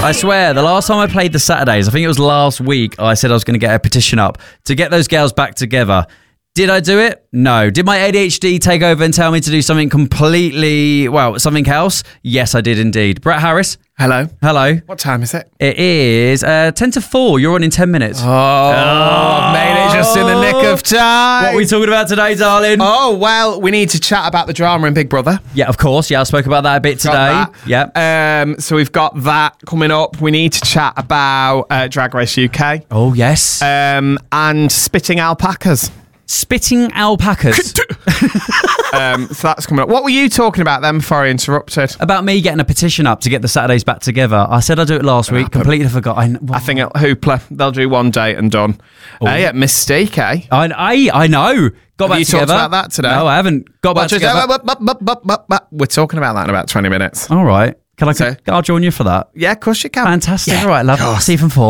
I swear, the last time I played the Saturdays, I think it was last week, I said I was going to get a petition up to get those girls back together. Did I do it? No. Did my ADHD take over and tell me to do something completely, something else? Yes, I did indeed. Brett Harris. Hello. Hello. What time is it? It is 10 to 4. You're on in 10 minutes. I've made it just in the nick of time. What are we talking about today, darling? Oh, well, we need to chat about the drama in Big Brother. Yeah, of course. Yeah, I spoke about that a bit today. Yeah. So we've got that coming up. We need to chat about Drag Race UK. Oh, yes. And spitting alpacas. Spitting alpacas. So that's coming up. What were you talking about then before I interrupted? About me getting a petition up to get the Saturdays back together. I said I'd do it last week. Completely forgot. I think Hoopla. They'll do one date and done. Yeah, Mystique, eh? I know. Got Have back you together. talked about that today? No, I haven't. Got back together. We're talking about that in about 20 minutes. All right. I'll join you for that. Yeah, of course you can. Fantastic. Yeah, All right, love. See you from 4.